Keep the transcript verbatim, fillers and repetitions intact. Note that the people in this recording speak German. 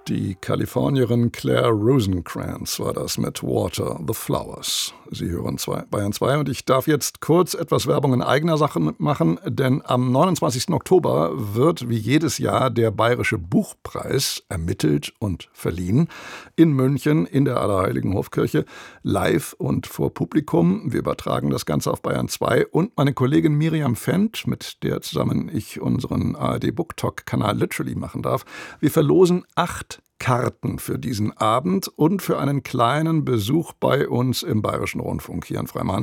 Die Kalifornierin Claire Rosenkrantz war das mit Water the Flowers. Sie hören zwei, Bayern zwei und ich darf jetzt kurz etwas Werbung in eigener Sache machen, denn am neunundzwanzigsten Oktober wird wie jedes Jahr der Bayerische Buchpreis ermittelt und verliehen. In München in der Allerheiligen Hofkirche, live und vor Publikum. Wir übertragen das Ganze auf Bayern zwei und meine Kollegin Miriam Fendt, mit der zusammen ich unseren A R D BookTok-Kanal Literally machen darf. Wir verlosen acht Karten für diesen Abend und für einen kleinen Besuch bei uns im Bayerischen Rundfunk hier in Freimann.